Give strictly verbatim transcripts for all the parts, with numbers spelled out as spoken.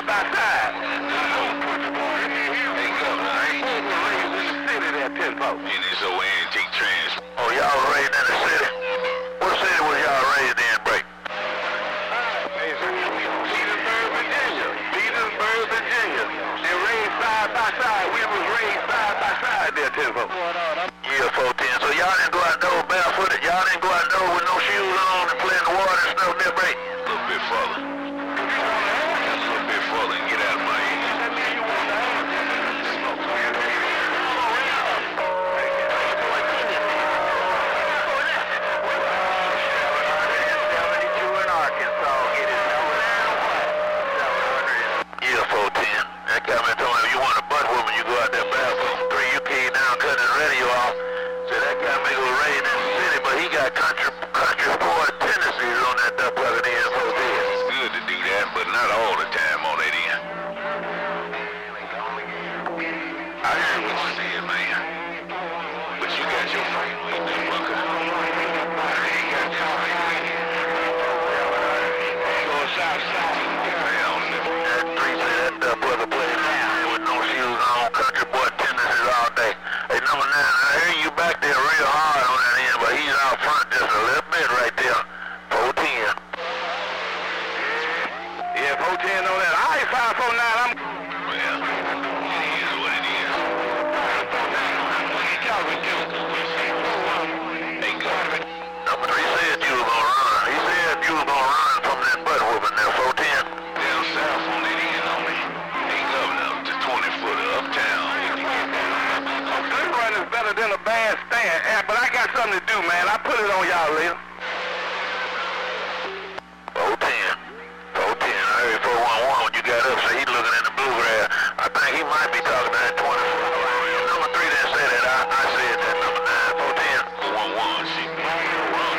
by side. Hey, Governor, I ain't raised in the city there, tenfold. And it's so antique trans. Oh, y'all was raised in the city? What city was y'all raised in, Break? Petersburg, Virginia. Petersburg, Virginia. They raised side by side. We was raised side by side there, tenfold. Yeah, four ten. So y'all didn't go out there barefooted? Y'all didn't go out there with no shoes on and play in the water and stuff there, Break? A little bit further. A little bit further and get out of my ear. Yeah, four ten. That guy man told me if you want a butt woman, you go out there barefoot. Three, you came down, cut his radio off. Said that guy may go raid in the city, but he got country country sport tendencies on that duck plugging in, four ten. It's good to do that, but not all the time on that end. I heard what you said, man. But you got your fight with the bucker. I ain't got your fight with it. Go south side. That three said that duck plugger playing down with no shoes on, country boy tendencies all day. Hey, number nine, I hear you back there real hard on that end, but he's out front just a little bit right there. four ten. Yeah, four ten on that. All right, five four nine, I'm... Well, it is what it is. Hey, God. Number three said you was gonna run. He said you was gonna run from that butt whooping there, four ten. Down south on that end on me. Hey, Governor, just twenty footer uptown. A good run is better than a bad stand, yeah, but I got something to do, man. I'll put it on y'all later. four ten. four ten. I heard four one one when you got up, so he's looking in the bluegrass. I think he might be talking to that twenty. Number three didn't say that. I, I said that. Number nine, four ten. four one one, she wrong.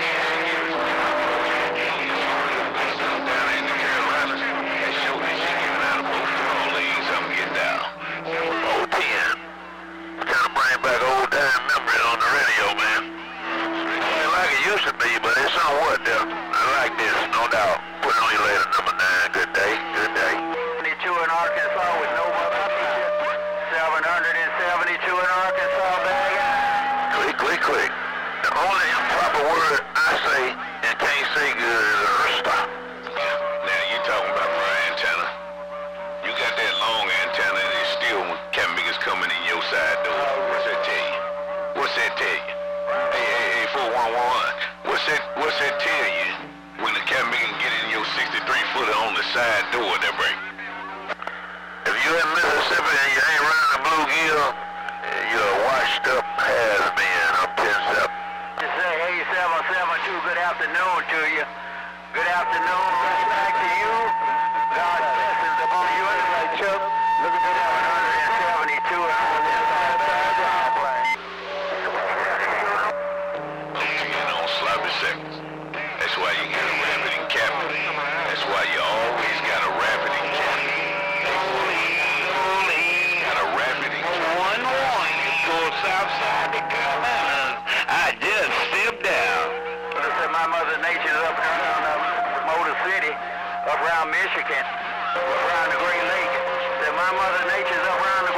Down in the Carolinas, that show that she giving out of both all legs up and get down. four ten. Kind of bring back old time memories on the radio, man. Ain't like it used to be, but it's somewhat there. I like this, no doubt. Put it on you later, number nine. Good day, good day. seventy-two in Arkansas with no mother. seven hundred seventy-two in Arkansas, bag. Click, click, click. The only improper word I say and can't say good is a stop. Now you talking about my antenna. You got that long antenna and it's still when cat niggas coming in your side door. What's that tell you? What's that tell you? Hey, hey, hey, four one one. What's that, what's that tell you? When the cat nigga get in your sixty-three footer on the side door, that break. If you in Mississippi and you ain't running a bluegill, you're a washed up has-been up ten seven. Just say, hey, seven seven two, good afternoon to you. Good afternoon, right back to you. God blessings upon you. Anyway, Chuck, look at that seven hundred seventy-two and all that side side plane. ten on sloppy seconds. That's why you got a rapid and captain. That's why you always got a rapid and captain. Got a rapid and captain. one one, you go south side to Carolina. I just stepped down. I said my mother nature's up around uh, Motor City, up around Michigan, up around the Great Lake. Said my mother nature's up around the